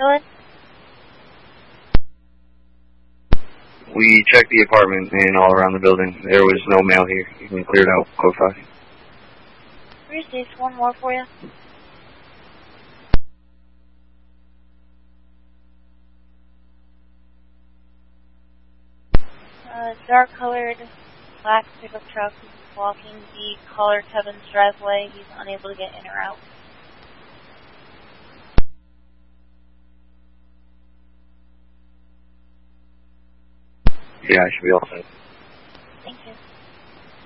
Go ahead. We checked the apartment and all around the building. There was no mail here. You can clear it out. Code 5. Received. One more for you. Dark colored black pickup truck is blocking the caller Kevin's driveway. He's unable to get in or out. Yeah, I should be all set.